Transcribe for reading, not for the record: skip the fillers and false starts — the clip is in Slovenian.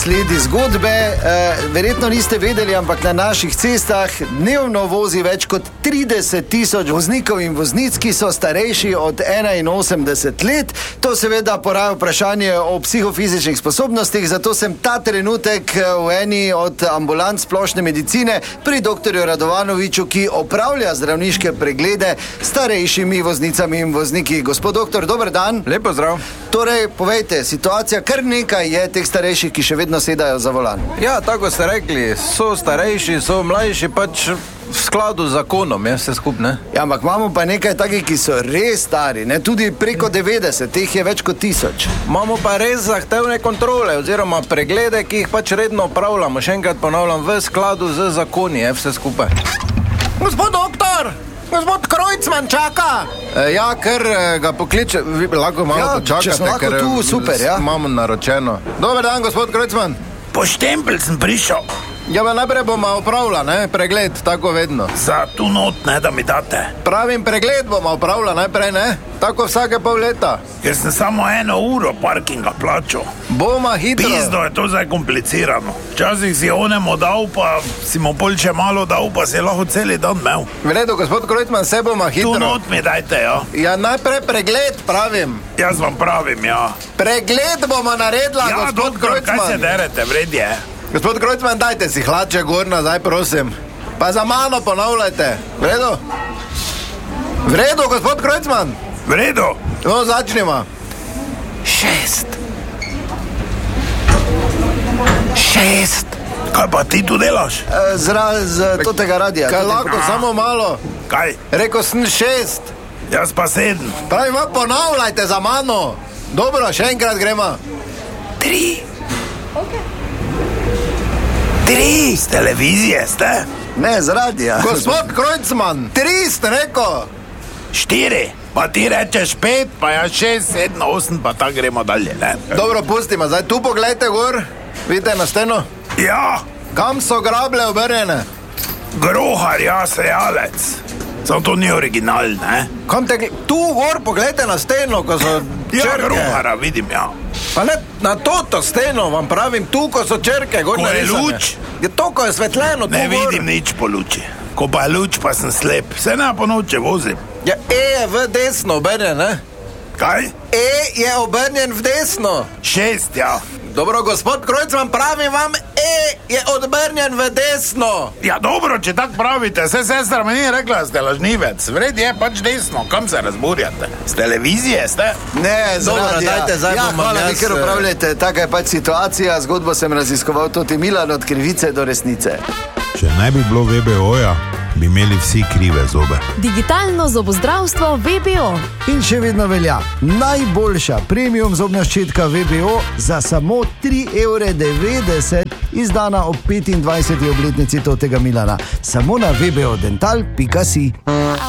Sledi zgodbe, verjetno niste vedeli, ampak na naših cestah dnevno vozi več kot 30.000 voznikov in voznic, ki so starejši od 81 let. To seveda poraja vprašanje o psihofizičnih sposobnostih, zato sem ta trenutek v eni od ambulant splošne medicine pri doktorju Radovanoviču, ki opravlja zdravniške preglede starejšimi voznicami in vozniki. Gospod doktor, dober dan. Lep pozdrav. Torej, povejte, situacija, kar nekaj je teh starejših, ki še vedno sedajo za volan. Ja, tako ste rekli, so starejši, so mlajši, pač v skladu z zakonom, je vse skupne. Ja, ampak imamo pa nekaj takih, ki so res stari, ne? Tudi preko 90, teh je več kot 1000. Imamo pa res zahtevne kontrole oziroma preglede, ki jih pač redno opravljamo. Še enkrat ponavljam, v skladu z zakoni je vse skupaj. Gospod doktor! Gospod Krojcman čaka! Ja, ker ga pokliče, vi lahko malo počakate, če smo lahko tu, super, ja. Imamo naročeno. Dober dan, gospod Krojcman. Po štempelj sem prišel. Ja, pa najprej bomo opravila, ne, pregled, tako vedno. Za tu not, ne, da mi date. Pravim, pregled bomo opravila najprej, ne, tako vsake pol leta. Ker sem samo 1 uro parkinga plačal. Boma hitro. Pizdo je to zdaj komplicirano. Včasih si onemu dal, pa si mu pol še malo dal, pa si lahko celi dan imel. V redu, gospod Krojcman, se bomo hitro. Tu not mi dajte, ja. Ja, najprej pregled, pravim. Jaz vam pravim, ja. Pregled bomo naredila, Ja, gospod doktor, Krojcman. kaj se derete, vredje? Gospod Krojcman, dajte si hlače gor nazaj, prosim. Pa za mano ponavljajte. V redu? V redu, gospod Krojcman. V redu. No, začnimo. 6. Kaj pa ti tu delaš? Z totega radija. Kaj lahko, samo malo. Kaj? Rekel sem 6. Jaz pa 7. Pravim, ponavljajte za mano. Dobro, še enkrat gremo. 3. Z televizije ste? Ne, z radija. Gospod Krojcman, 3 ste rekel. 4. Pa ti rečeš 5, pa ja 6, 7, 8, pa tako gremo dalje, ne? Dobro, pustimo, zdaj tu pogledajte gor. Vidite na steno? Ja, Kam so grable obrnjene? grohar, ja, sejalec. Samo to ni original, ne? Kam te... Tu gor pogledajte na steno, ko so Ja, črke. grohara, vidim, ja. Pa ne, na to steno vam pravim, tu, ko so črke, gor Ko je narisane. luč? Je to, ko je svetleno, tu Ne gor. vidim nič po luči. Ko pa je luč, pa sem slep. Se ne po noče vozim. Ja, je v desno obrnjen, ne? Kaj? Je obrnjen v desno. 6, ja. Dobro, gospod Krojcman, pravim vam, je obrnjen v desno. Ja, dobro, če tako pravite. Se sestra mi ni rekla, da ste lažnivec. Vred je pač desno. Kam se razburjate? Z televizije ste? Ne, z Dobro, radija. dajte, zdaj Ja, bom hvala, jaz, vi kar upravljate. Taka je pač situacija. Zgodbo sem raziskoval Toti Milan od krivice do resnice. Če ne bi bilo VBO-ja, bi imeli vsi krive zobe. Digitalno zobozdravstvo VBO. In še vedno velja najboljša premium zobna ščetka VBO za samo 3,90 €, izdana ob 25. obletnici Totega Milana. Samo na vbodental.si.